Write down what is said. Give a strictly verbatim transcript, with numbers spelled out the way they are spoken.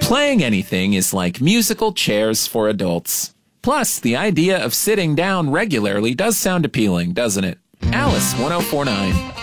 Playing anything is like musical chairs for adults. Plus, the idea of sitting down regularly does sound appealing, doesn't it? Alice one oh four point nine.